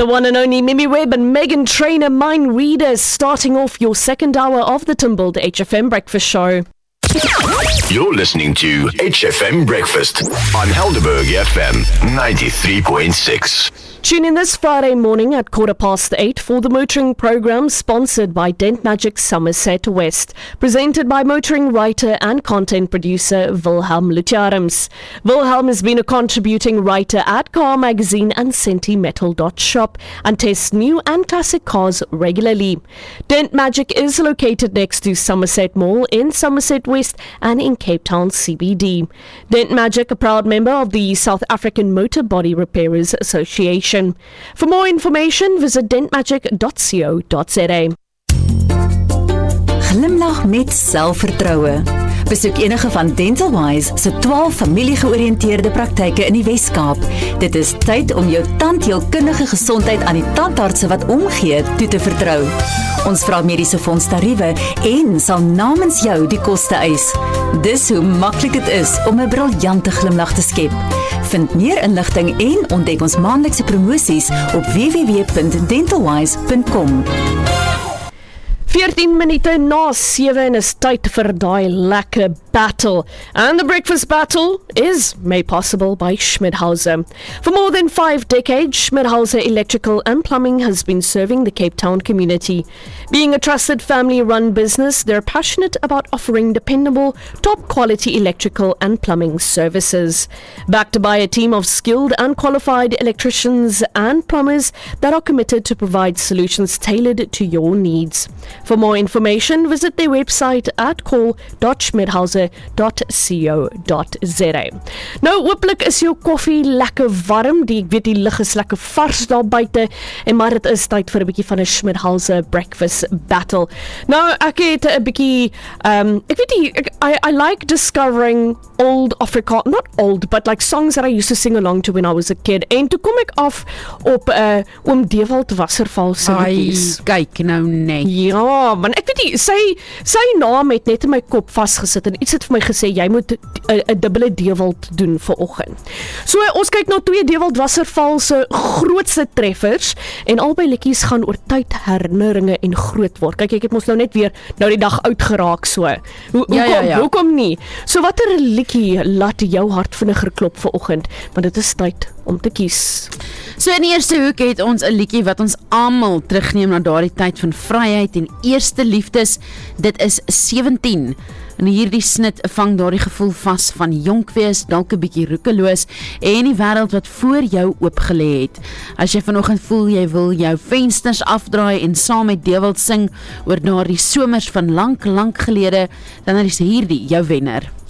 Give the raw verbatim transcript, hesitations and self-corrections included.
The one and only Mimi Webb and Megan Trainor, Mind Readers, starting off your second hour of the Timbled H F M Breakfast Show. You're listening to H F M Breakfast on Helderberg F M ninety-three point six. Tune in this Friday morning at quarter past eight for the motoring program sponsored by Dent Magic Somerset West, presented by motoring writer and content producer Wilhelm Lutjarums. Wilhelm has been a contributing writer at Car Magazine and Sentimetal dot shop and tests new and classic cars regularly. Dent Magic is located next to Somerset Mall in Somerset West and in Cape Town C B D. Dent Magic, a proud member of the South African Motor Body Repairers Association. For more information, visit dent magic dot co dot za. Glimlag met selfvertroue. Besoek enige van DentalWise se twaalf familiegeoriënteerde praktyke in die Wes-Kaap. Dit is tyd om jou tandheelkundige gesondheid aan die tandartse wat omgee toe te vertrou. Ons vra mediese fonds tariewe en sal namens jou die koste eis. Dis hoe maklik dit is om 'n briljante glimlag te skep. Vind meer inligting en ontdek ons maandelikse promosies op w w w punt dentalwise punt com. veertien minute na sewe en is tyd vir daai lekker battle. And the breakfast battle is made possible by Schmidhauser. For more than five decades, Schmidhauser Electrical and Plumbing has been serving the Cape Town community. Being a trusted family-run business, they're passionate about offering dependable, top-quality electrical and plumbing services. Backed by a team of skilled and qualified electricians and plumbers that are committed to provide solutions tailored to your needs. For more information, visit their website at call dot schmidhauser dot co dot za. Nou, hooplik is jou koffie lekker warm, die, ek weet die lug is lekker vars daar buite, en maar het is tyd vir 'n bietjie van 'n Schmidhauser breakfast battle. Nou, ek het 'n bietjie, um, ek weet die, ek, I, I like discovering old Afrikaans, not old, but like songs that I used to sing along to when I was a kid, en toe kom ek af op uh, Oom Dewald Wasserval se liedjies. Ai, kyk nou net. Ja, man, ek weet nie, sy, sy naam het net in my kop vasgesit en iets het vir my gesê, jy moet 'n dubbele Dewald doen vir oggend. So, ons kyk na twee Dewald Wasserval se grootste treffers en albei liedjies gaan oor tyd, herinneringe en groot word. Kyk, ek het mos nou net weer nou die dag oud geraak so. Ho ja, hoekom, ja, ja. hoekom nie? So watter liedjie laat jou hart vinniger klop vir oggend? Want dit is tyd om te kies. So in die eerste hoek het ons 'n liedjie wat ons almal terugneem na daardie tyd van vryheid en eerste liefdes. Dit is sewentien. En hierdie snit vang daardie gevoel vas van jonk wees, dalk 'n bietjie roekeloos en die wêreld wat voor jou oopgelê het. As jy vanoggend voel jy wil jou vensters afdraai en saam met Dewald sing oor daardie somers van lank lank gelede, dan is hierdie jou wenner.